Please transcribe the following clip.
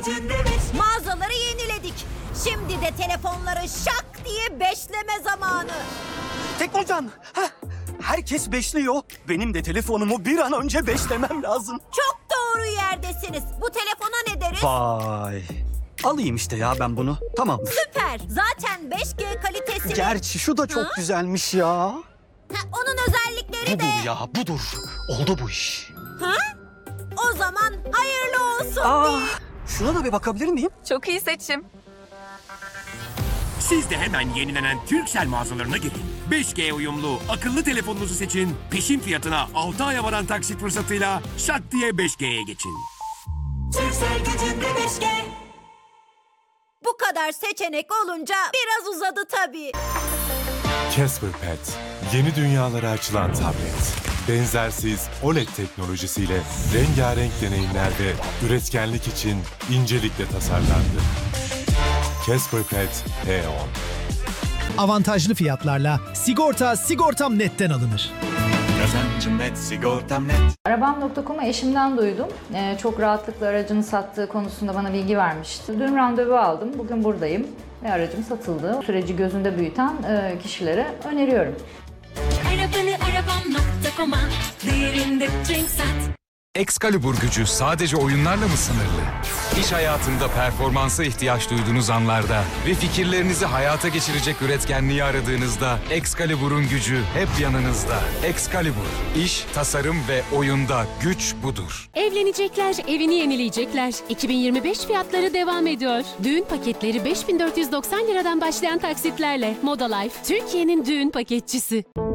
Mağazaları yeniledik. Şimdi de telefonları şak diye beşleme zamanı. Teknocan, herkes beşliyor. Benim de telefonumu bir an önce beşlemem lazım. Çok doğru yerdesiniz. Bu telefona ne deriz? Vay. Alayım işte ya ben bunu. Tamam. Süper. Zaten 5G kalitesi. Gerçi şu da çok güzelmiş ya. Onun özellikleri de. Budur ya, budur. Oldu bu iş. O zaman hayırlı olsun. Şuna da bir bakabilir miyim? Çok iyi seçim. Siz de hemen yenilenen Turkcell mağazalarına girin. 5G uyumlu akıllı telefonunuzu seçin. Peşin fiyatına 6 aya varan taksit fırsatıyla şak diye 5G'ye geçin. Turkcell gücünde 5G. Bu kadar seçenek olunca biraz uzadı tabii. Casper Pet, yeni dünyalara açılan tablet. Benzersiz OLED teknolojisiyle rengarenk deneyimler ve üretkenlik için incelikle tasarlandı. Casper Pet P10. Avantajlı fiyatlarla sigorta Sigortam Net'ten alınır. Kazancım net, sigortam net. Arabam.com'u eşimden duydum. Çok rahatlıkla aracını sattığı konusunda bana bilgi vermişti. Dün randevu aldım. Bugün buradayım ve aracım satıldı. Süreci gözünde büyüten kişilere öneriyorum. Arabanı arabam.com'a değerinde drink sat. Excalibur gücü sadece oyunlarla mı sınırlı? İş hayatında performansa ihtiyaç duyduğunuz anlarda ve fikirlerinizi hayata geçirecek üretkenliği aradığınızda Excalibur'un gücü hep yanınızda. Excalibur, iş, tasarım ve oyunda güç budur. Evlenecekler, evini yenileyecekler. 2025 fiyatları devam ediyor. Düğün paketleri 5.490 liradan başlayan taksitlerle. Moda Life, Türkiye'nin düğün paketçisi.